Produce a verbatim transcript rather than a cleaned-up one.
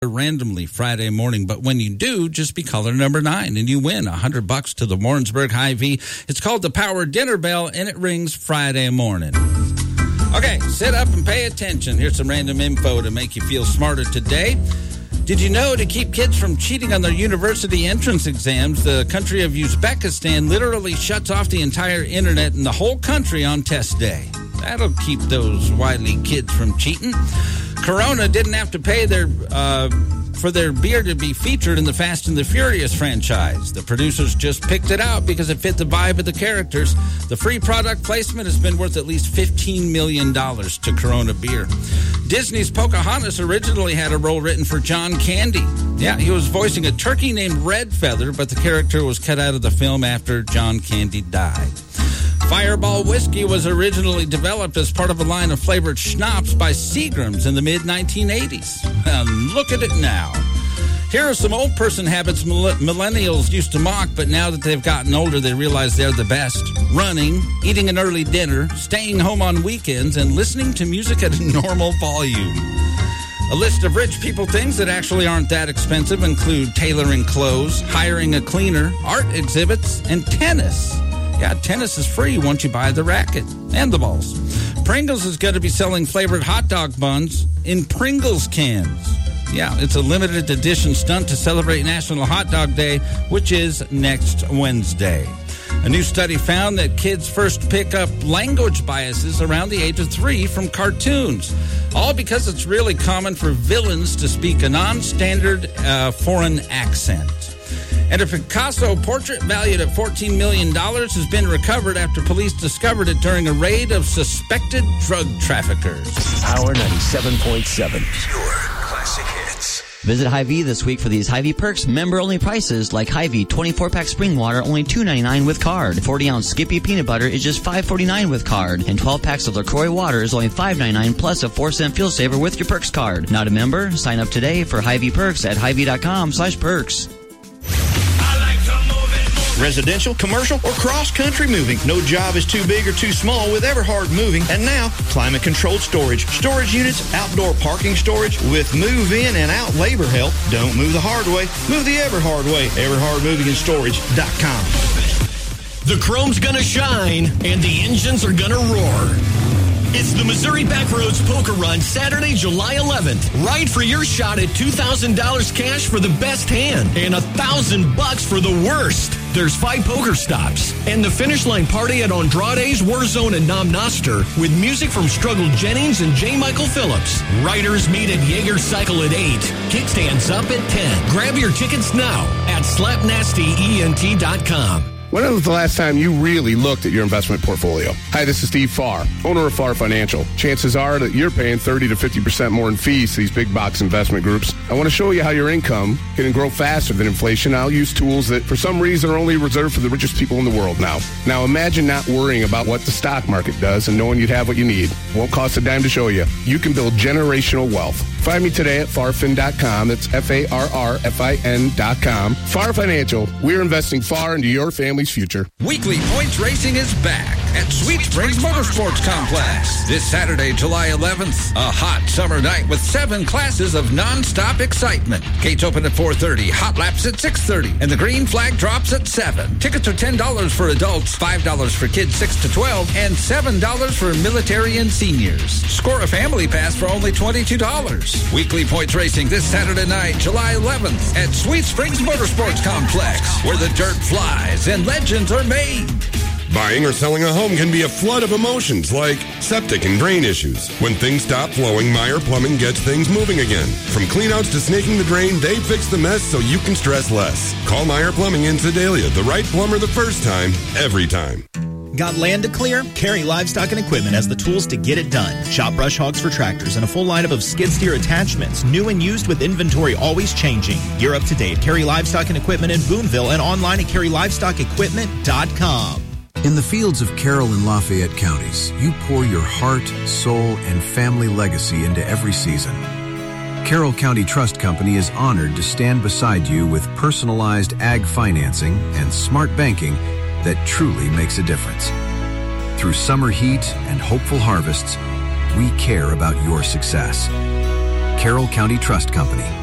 randomly Friday morning, but when you do, just be caller number nine and you win a hundred bucks to the Warrensburg Hy-Vee. It's called the Power Dinner Bell, and it rings Friday morning. Okay, sit up and pay attention. Here's some random info to make you feel smarter today. Did you know to keep kids from cheating on their university entrance exams, the country of Uzbekistan literally shuts off the entire internet in the whole country on test day? That'll keep those wily kids from cheating. Corona didn't have to pay their uh, for their beer to be featured in the Fast and the Furious franchise. The producers just picked it out because it fit the vibe of the characters. The free product placement has been worth at least fifteen million dollars to Corona beer. Disney's Pocahontas originally had a role written for John Candy. Yeah, he was voicing a turkey named Red Feather, but the character was cut out of the film after John Candy died. Fireball whiskey was originally developed as part of a line of flavored schnapps by Seagram's in the mid nineteen eighties. And look at it now. Here are some old person habits millennials used to mock, but now that they've gotten older, they realize they're the best. Running, eating an early dinner, staying home on weekends, and listening to music at a normal volume. A list of rich people things that actually aren't that expensive include tailoring clothes, hiring a cleaner, art exhibits, and tennis. Yeah, tennis is free once you buy the racket and the balls. Pringles is going to be selling flavored hot dog buns in Pringles cans. Yeah, it's a limited edition stunt to celebrate National Hot Dog Day, which is next Wednesday. A new study found that kids first pick up language biases around the age of three from cartoons, all because it's really common for villains to speak a non-standard uh, foreign accent. And a Picasso portrait valued at fourteen million dollars has been recovered after police discovered it during a raid of suspected drug traffickers. Power ninety-seven point seven. Pure classic hits. Visit Hy-Vee this week for these Hy-Vee perks member-only prices like Hy-Vee twenty-four pack spring water only two ninety-nine with card. forty ounce Skippy peanut butter is just five forty-nine with card. And twelve packs of LaCroix water is only five ninety-nine plus a four cent fuel saver with your perks card. Not a member? Sign up today for Hy-Vee perks at Hy-Vee.com slash perks. Residential, commercial, or cross-country moving. No job is too big or too small with Everhard Moving. And now, climate-controlled storage. Storage units, outdoor parking storage with move-in and out labor help. Don't move the hard way. Move the Everhard way. Everhard Moving and Storage dot com. The chrome's gonna shine, and the engines are gonna roar. It's the Missouri Backroads Poker Run, Saturday, July eleventh. Ride for your shot at two thousand dollars cash for the best hand and one thousand bucks for the worst. There's five poker stops. And the finish line party at Andrade's, Warzone, and Nom Noster with music from Struggle Jennings and J. Michael Phillips. Riders meet at Jaeger Cycle at eight. Kickstands up at ten. Grab your tickets now at slap nasty E N T dot com. When was the last time you really looked at your investment portfolio? Hi, this is Steve Farr, owner of Farr Financial. Chances are that you're paying thirty to fifty percent more in fees to these big box investment groups. I want to show you how your income can grow faster than inflation. I'll use tools that for some reason are only reserved for the richest people in the world now. Now imagine not worrying about what the stock market does and knowing you'd have what you need. Won't cost a dime to show you. You can build generational wealth. Find me today at farfin dot com. That's F A R R F I N dot com. Farr Financial. We're investing far into your family's future. Weekly Points Racing is back at Sweet Springs Motorsports Complex. This Saturday, July eleventh, a hot summer night with seven classes of non-stop excitement. Gates open at four thirty, hot laps at six thirty, and the green flag drops at seven. Tickets are ten dollars for adults, five dollars for kids six to twelve, and seven dollars for military and seniors. Score a family pass for only twenty-two dollars. Weekly Points Racing this Saturday night, July eleventh, at Sweet Springs Motorsports Complex, where the dirt flies and legends are made. Buying or selling a home can be a flood of emotions like septic and drain issues. When things stop flowing, Meyer Plumbing gets things moving again. From cleanouts to snaking the drain, they fix the mess so you can stress less. Call Meyer Plumbing in Sedalia. The right plumber the first time, every time. Got land to clear? Carry Livestock and Equipment has the tools to get it done. Shop brush hogs for tractors and a full lineup of skid steer attachments, new and used with inventory always changing. You're up to date. Carry Livestock and Equipment in Boonville and online at carry livestock equipment dot com. In the fields of Carroll and Lafayette counties, you pour your heart, soul, and family legacy into every season. Carroll County Trust Company is honored to stand beside you with personalized ag financing and smart banking that truly makes a difference. Through summer heat and hopeful harvests, we care about your success. Carroll County Trust Company.